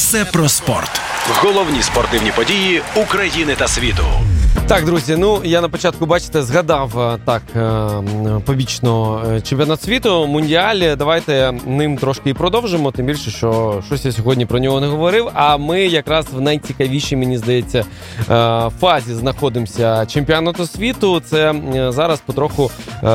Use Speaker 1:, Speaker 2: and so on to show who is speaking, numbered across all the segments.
Speaker 1: Все про спорт. Головні спортивні події України та світу.
Speaker 2: Так, друзі, я на початку, бачите, згадав побічно чемпіонат світу, Мундіаль. Давайте ним трошки і продовжимо, тим більше, що щось я сьогодні про нього не говорив. А ми якраз в найцікавішій, мені здається, фазі знаходимося чемпіонату світу. Це зараз потроху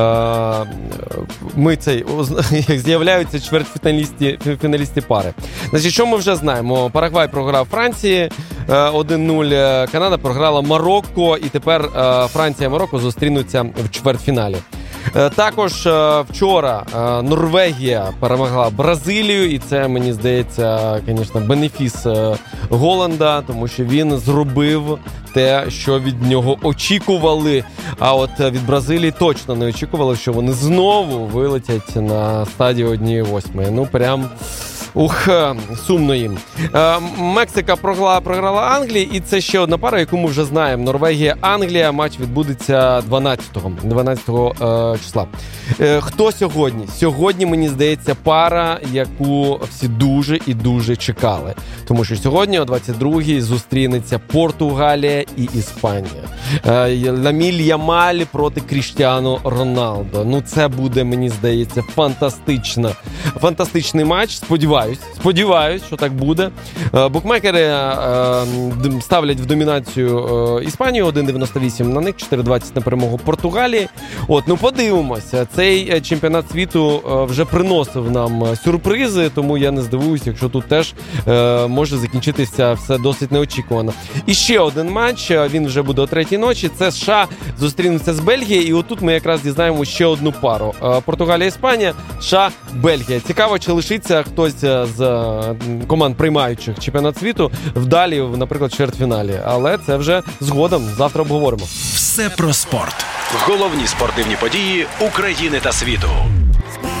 Speaker 2: з'являються чвертьфіналісти пари. Значить, що ми вже знаємо? Парагвай програв Франції 1-0, Канада програла Марокко, і тепер Франція і Марокко зустрінуться в чвертьфіналі. Також вчора Норвегія перемогла Бразилію, і це, мені здається, звісно, бенефіс Голланда, тому що він зробив те, що від нього очікували. А от від Бразилії точно не очікували, що вони знову вилетять на стадію 1/8. Прям... сумно їм. Мексика програла Англії, і це ще одна пара, яку ми вже знаємо. Норвегія-Англія. Матч відбудеться 12 числа. Хто сьогодні? Сьогодні, мені здається, пара, яку всі дуже і дуже чекали. Тому що сьогодні о 22-й зустрінеться Португалія і Іспанія. Ламіль Ямаль проти Кріштіану Роналдо. Це буде, мені здається, фантастичний матч. Сподіваюсь, що так буде. Букмекери ставлять в домінацію Іспанію 1,98 на них, 4,20 на перемогу Португалії. Подивимося. Цей чемпіонат світу вже приносив нам сюрпризи, тому я не здивуюся, якщо тут теж може закінчитися все досить неочікувано. І ще один матч, він вже буде о 3-й ночі. Це США зустрінуться з Бельгією, і отут ми якраз дізнаємо ще одну пару. Португалія-Іспанія, США-Бельгія. Цікаво, чи лишиться хтось з команд, приймаючих чемпіонат світу, вдалі, наприклад, в чвертьфіналі. Але це вже згодом, завтра обговоримо.
Speaker 1: Все про спорт. Головні спортивні події України та світу.